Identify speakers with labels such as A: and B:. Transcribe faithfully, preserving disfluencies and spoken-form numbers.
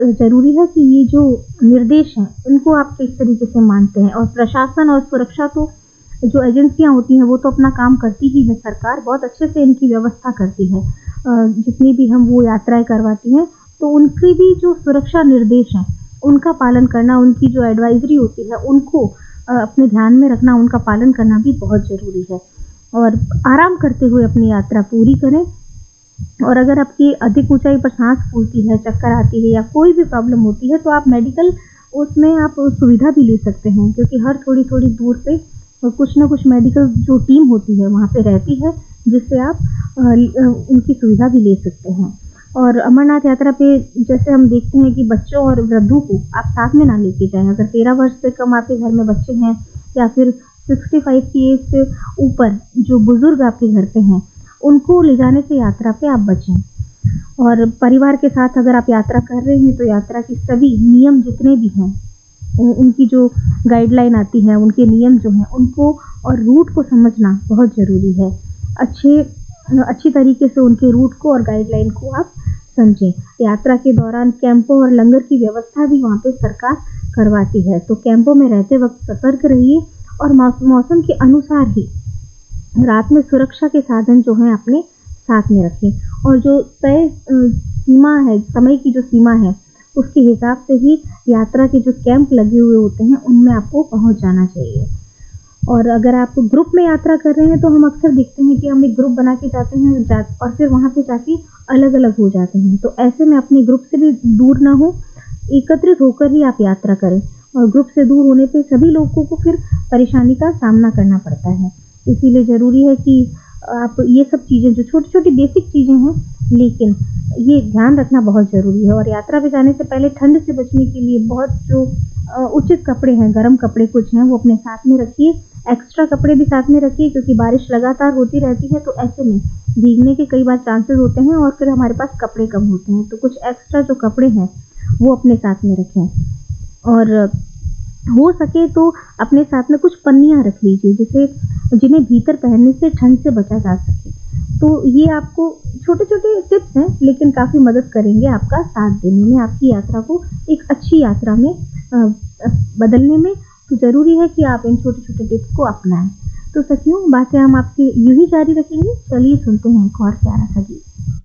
A: ज़रूरी है कि ये जो निर्देश हैं, इनको आप किस तरीके से मानते हैं। और प्रशासन और सुरक्षा तो जो एजेंसियाँ होती हैं, वो तो अपना काम करती ही है, सरकार बहुत अच्छे से इनकी व्यवस्था करती है। अ, जितनी भी हम वो यात्राएँ करवाती हैं, तो उनकी भी जो सुरक्षा निर्देश हैं, उनका पालन करना, उनकी जो एडवाइज़री होती है, उनको अ, अपने ध्यान में रखना, उनका पालन करना भी बहुत ज़रूरी है। और आराम करते हुए अपनी यात्रा पूरी करें। और अगर आपकी अधिक ऊँचाई पर साँस फूलती है, चक्कर आती है या कोई भी प्रॉब्लम होती है, तो आप मेडिकल उसमें आप सुविधा भी ले सकते हैं, क्योंकि हर थोड़ी-थोड़ी दूर पे अ, कुछ न कुछ मेडिकल जो टीम होती है वहाँ पे रहती है, जिससे आप अ, अ, उनकी सुविधा भी ले सकते हैं। और अमरनाथ यात्रा पे जैसे हम देखते हैं कि बच्चों और वृद्धों को आप साथ में ना लेके जाएँ। अगर तेरह वर्ष से कम आपके घर में बच्चे हैं या फिर पैंसठ की एज से ऊपर जो बुज़ुर्ग आपके घर पे हैं, उनको ले जाने से यात्रा पे आप बचें। और परिवार के साथ अगर आप यात्रा कर रहे हैं, तो यात्रा के सभी नियम जितने भी हैं, उ उनकी जो गाइडलाइन आती है, उनके नियम जो हैं, उनको और रूट को समझना बहुत ज़रूरी है। अच्छे अ, अच्छी तरीके से उनके रूट को और गाइडलाइन को आप समझें। यात्रा के दौरान कैंपों और लंगर की व्यवस्था भी वहाँ पे सरकार करवाती है, तो कैंपों में रहते वक़्त सतर्क रहिए और मौस मौसम के अनुसार ही रात में सुरक्षा के साधन जो हैं अपने साथ में रखें। और जो तय अ, सीमा है, समय की जो सीमा है, उसके हिसाब से ही यात्रा के जो कैंप लगे हुए होते हैं, उनमें आपको पहुँच जाना चाहिए। और अगर आप ग्रुप में यात्रा कर रहे हैं, तो हम अक्सर देखते हैं कि हम एक ग्रुप बना के जाते हैं जा और फिर वहाँ पे जाके अलग-अलग हो जाते हैं। तो ऐसे में अपने ग्रुप से भी दूर ना हो, एकत्रित होकर ही आप यात्रा करें। और ग्रुप से दूर होने पे सभी लोगों को फिर परेशानी का सामना करना पड़ता है। इसीलिए ज़रूरी है कि आप ये सब चीज़ें जो छोटी-छोटी बेसिक चीज़ें हैं, लेकिन ये ध्यान रखना बहुत ज़रूरी है। और यात्रा पे जाने से पहले ठंड से बचने के लिए बहुत जो अ, उचित कपड़े हैं, गर्म कपड़े कुछ हैं, वो अपने साथ में रखिए। एक्स्ट्रा कपड़े भी साथ में रखिए, क्योंकि बारिश लगातार होती रहती है, तो ऐसे में भीगने के कई बार चांसेस होते हैं और फिर हमारे पास कपड़े कम होते हैं। तो कुछ एक्स्ट्रा जो कपड़े हैं, वो अपने साथ में रखें। और हो सके तो अपने साथ में कुछ पन्नियाँ रख लीजिए, जिसे जिन्हें भीतर पहनने से ठंड से बचा जा सके। तो ये आपको छोटे-छोटे टिप्स हैं, लेकिन काफ़ी मदद करेंगे आपका साथ देने में, आपकी यात्रा को एक अच्छी यात्रा में अ अ, बदलने में। तो ज़रूरी है कि आप इन छोटे-छोटे टिप्स को अपनाएँ। तो सखियों, बातें हम आपकी यूँ ही जारी रखेंगे। चलिए सुनते हैं एक और प्यारा सा गीत।